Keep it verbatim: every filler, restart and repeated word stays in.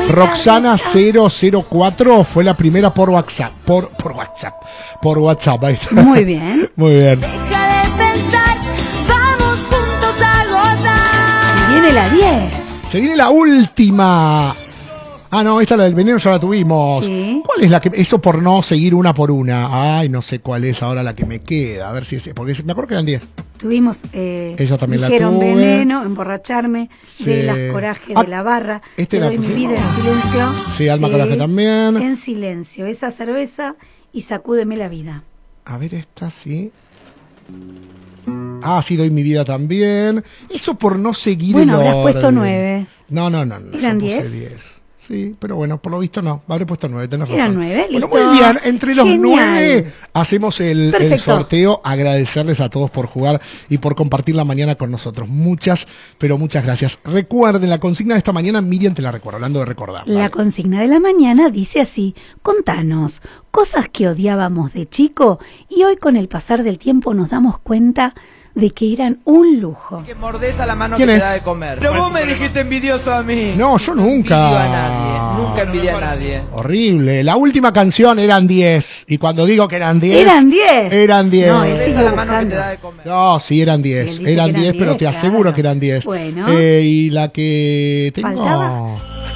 Roxana cero cero cuatro fue la primera por WhatsApp. Por, por WhatsApp. Por WhatsApp. Ahí está. Muy bien. Muy bien. Deja de pensar, vamos juntos a gozar. Y viene la diez. Se viene la última. Ah, no, esta la del veneno ya la tuvimos. Sí. ¿Cuál es la que...? Eso por no seguir una por una. Ay, no sé cuál es ahora la que me queda. A ver si es... Porque me acuerdo que eran diez. Tuvimos, eh, Esa también la dijeron tuve. veneno, emborracharme, Sí. de las coraje Ah, de la barra, este te la doy mi pusimos. vida en silencio. Sí, Alma Coraje también. En silencio, esa cerveza y sacúdeme la vida. A ver, esta sí. Ah, sí, doy mi vida también. Eso por no seguir Bueno, el habrás orden. puesto nueve. No, no, no. no ¿Eran yo puse diez? diez. Sí, pero bueno, por lo visto no. Habré puesto nueve, tenés Eran razón. nueve, Bueno, listo. muy bien, entre los Genial. nueve hacemos el, el Perfecto. sorteo. Agradecerles a todos por jugar y por compartir la mañana con nosotros. Muchas, pero muchas gracias. Recuerden, la consigna de esta mañana, Miriam te la recuerdo, hablando de recordar. La Dale. consigna de la mañana dice así: contanos cosas que odiábamos de chico y hoy con el pasar del tiempo nos damos cuenta de que eran un lujo. Que mordés a la mano que ¿Quién te es? da de comer. Pero vos me dijiste envidioso a mí. No, yo nunca. envidio a nadie. Nunca envidié a nadie. Horrible. La última canción eran diez. Y cuando digo que eran diez. ¿Eran diez? Eran diez. No, él Mordés sigue a la mano que buscando. te da de comer. No, sí, eran diez. Sí, él dice eran que eran diez, pero diez, te aseguro claro. que eran diez. Bueno. Eh, y la que tengo. ¿Faltaba?